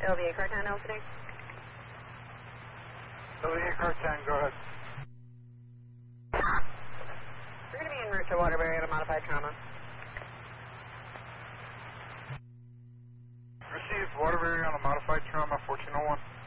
LVA car 10 LCD. LVA car 10, go ahead. We're going to be en route to Waterbury at a modified trauma. Received Waterbury on a modified trauma 1401.